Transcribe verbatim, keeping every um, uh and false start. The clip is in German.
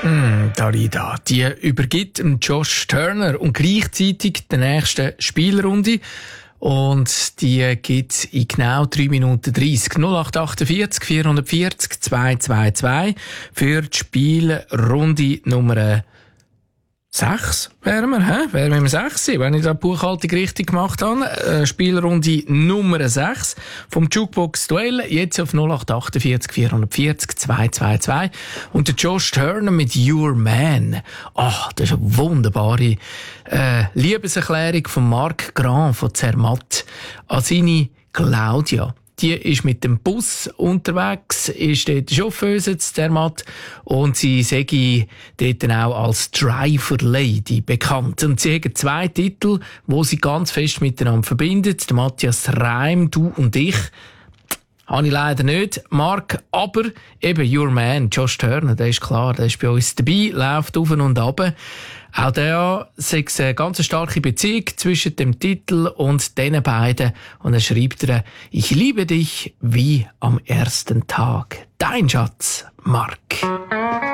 Mm, Darida, die übergibt Josh Turner und gleichzeitig die nächste Spielrunde. Und die gibt's in genau drei Minuten dreißig. null acht achtundvierzig vierhundertvierzig zweihundertzweiundzwanzig für die Spielrunde Nummer sechs wären wir, hä? Wären wir im sechs, wenn ich da die Buchhaltung richtig gemacht habe. Äh, Spielrunde Nummer sechs vom Jukebox Duell. Jetzt auf null acht achtundvierzig vierhundertvierzig zweihundertzweiundzwanzig. Und der Josh Turner mit Your Man. Ach, das ist eine wunderbare äh, Liebeserklärung von Marc Grand von Zermatt an seine Claudia. Die ist mit dem Bus unterwegs, ist dort Chauffeuse zu Zermatt und sie sei dort auch als Driver Lady bekannt. Und sie haben zwei Titel, die sie ganz fest miteinander verbindet. Der Matthias Reim, Du und ich. Habe ich leider nicht, Marc, aber eben Your Man, Josh Turner, der ist klar, der ist bei uns dabei, läuft auf und ab. Auch der sagt eine ganz starke Beziehung zwischen dem Titel und den beiden. Und er schreibt er, ich liebe dich wie am ersten Tag. Dein Schatz, Marc.